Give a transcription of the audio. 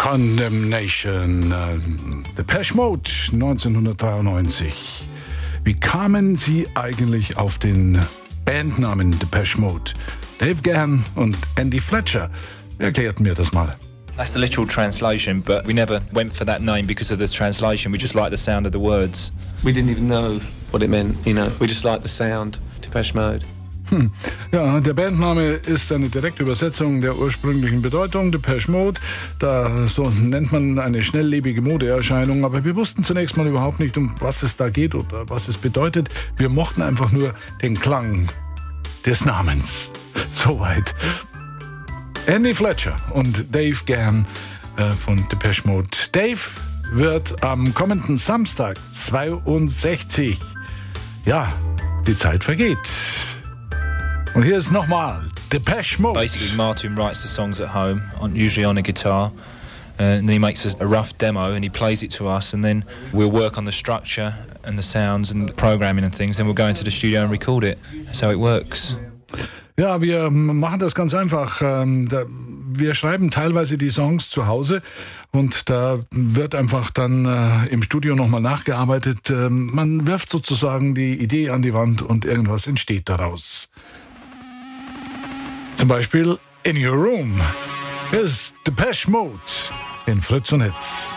Condemnation, Depeche Mode 1993. Wie kamen Sie eigentlich auf den Bandnamen Depeche Mode? Dave Gahan und Andy Fletcher erklärten mir das mal. That's the literal translation, but we never went for that name because of the translation. We just liked the sound of the words. We didn't even know what it meant, you know. We just liked the sound, Depeche Mode. Ja, der Bandname ist eine direkte Übersetzung der ursprünglichen Bedeutung, Depeche Mode. So nennt man eine schnelllebige Modeerscheinung, aber wir wussten zunächst mal überhaupt nicht, um was es da geht oder was es bedeutet. Wir mochten einfach nur den Klang des Namens. Soweit. Andy Fletcher und Dave Gahan von Depeche Mode. Dave wird am kommenden Samstag 62. Ja, die Zeit vergeht. Und hier ist nochmal Depeche Mode. Basically, Martin writes the songs at home, usually on a guitar, and then he makes a rough demo and he plays it to us, and then we'll work on the structure and the sounds and the programming and things, then we'll go into the studio and record it. That's how it works. Ja, wir machen das ganz einfach. Wir schreiben teilweise die Songs zu Hause und da wird einfach dann im Studio nochmal nachgearbeitet. Man wirft sozusagen die Idee an die Wand und irgendwas entsteht daraus. Zum Beispiel In Your Room ist Depeche Mode in Fritz und Hitz.